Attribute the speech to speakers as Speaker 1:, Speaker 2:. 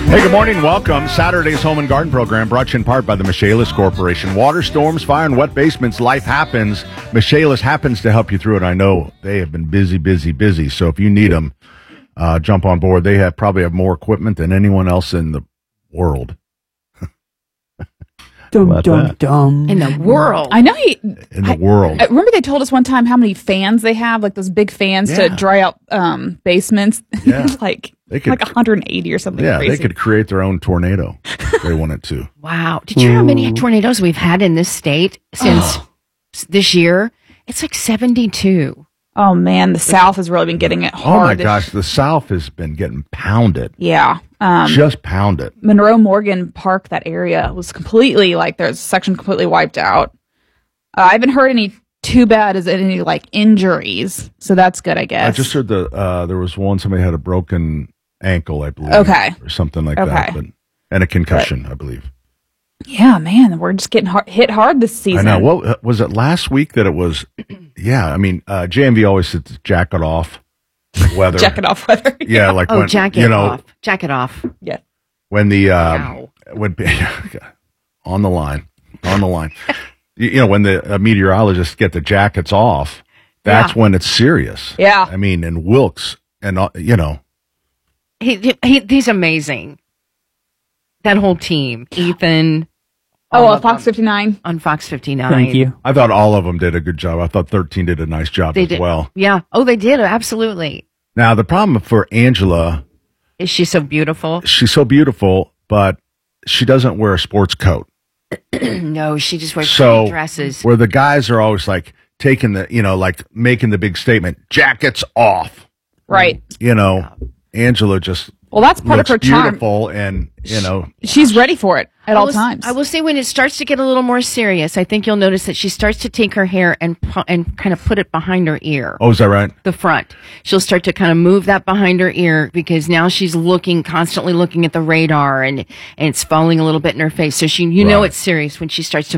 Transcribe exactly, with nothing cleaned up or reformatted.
Speaker 1: Hey, good morning. Welcome. Saturday's Home and Garden Program brought to you in part by the Michaelis Corporation. Water, storms, fire, and wet basements. Life happens. Michaelis happens to help you through it. I know they have been busy, busy, busy. So if you need them, uh, jump on board. They have probably have more equipment than anyone else in the world.
Speaker 2: Dum, dum, dum.
Speaker 3: In the world.
Speaker 2: I know he.
Speaker 1: In the
Speaker 2: I,
Speaker 1: world.
Speaker 2: I remember they told us one time how many fans they have, like those big fans
Speaker 1: Yeah.
Speaker 2: to dry out um, basements.
Speaker 1: Yeah.
Speaker 2: like
Speaker 1: They could-
Speaker 2: like one hundred eighty or something
Speaker 1: Yeah,
Speaker 2: crazy.
Speaker 1: they could create their own tornado if they wanted to.
Speaker 3: Wow. Did you know how many tornadoes we've had in this state since this year? It's like seventy-two.
Speaker 2: Oh, man, the South has really been getting it
Speaker 1: Oh,
Speaker 2: hard.
Speaker 1: my
Speaker 2: this-
Speaker 1: gosh. The South has been getting pounded.
Speaker 2: Yeah. Um,
Speaker 1: Just pounded.
Speaker 2: Monroe Morgan Park, that area was completely, like, there's a section completely wiped out. Uh, I haven't heard any too bad as any, like, injuries. So that's good, I guess.
Speaker 1: I just heard the uh, there was one, somebody had a broken ankle, I believe.
Speaker 2: Okay.
Speaker 1: Or something like
Speaker 2: Okay.
Speaker 1: that. But, and a concussion, I believe.
Speaker 2: Yeah, man, we're just getting hard, hit hard this season.
Speaker 1: I know. What was it last week that it was? Yeah, I mean, uh, J M V always says jacket off weather.
Speaker 2: Jacket off weather.
Speaker 1: Yeah, like
Speaker 3: Oh,
Speaker 1: when
Speaker 3: jacket
Speaker 1: you know
Speaker 3: off. Jacket off.
Speaker 2: Yeah.
Speaker 1: when the um,
Speaker 3: Wow.
Speaker 1: would be on the line, on the line. you, you know, when the uh, meteorologists get the jackets off, that's
Speaker 3: Yeah.
Speaker 1: when it's serious.
Speaker 2: Yeah.
Speaker 1: I mean, and Wilkes and uh, you know,
Speaker 3: He, he he's amazing. That whole team, Ethan.
Speaker 2: Oh,
Speaker 3: all
Speaker 2: uh,
Speaker 3: of
Speaker 2: Fox
Speaker 3: them
Speaker 2: fifty-nine.
Speaker 3: on Fox fifty-nine.
Speaker 4: Thank you.
Speaker 1: I thought all of them did a good job. I thought thirteen did a nice job
Speaker 3: They
Speaker 1: as
Speaker 3: did
Speaker 1: well.
Speaker 3: Yeah. Oh, they did absolutely.
Speaker 1: Now the problem for Angela,
Speaker 3: Is she so beautiful?
Speaker 1: she's so beautiful, but she doesn't wear a sports coat.
Speaker 3: No, she just wears
Speaker 1: So
Speaker 3: pretty dresses.
Speaker 1: where the guys are always like taking the, you know, like making the big statement, jackets off.
Speaker 2: Right.
Speaker 1: You know, Angela just
Speaker 2: Well, that's part
Speaker 1: looks
Speaker 2: of her charm.
Speaker 1: beautiful, and you know,
Speaker 2: She's ready for it at
Speaker 3: I
Speaker 2: all
Speaker 3: will,
Speaker 2: times.
Speaker 3: I will say when it starts to get a little more serious, I think you'll notice that she starts to take her hair and pu- and kind of put it behind her ear.
Speaker 1: oh, is that right?
Speaker 3: The front. She'll start to kind of move that behind her ear because now she's looking, constantly looking at the radar and, and it's falling a little bit in her face. So she, you know
Speaker 1: Right.
Speaker 3: it's serious when she starts to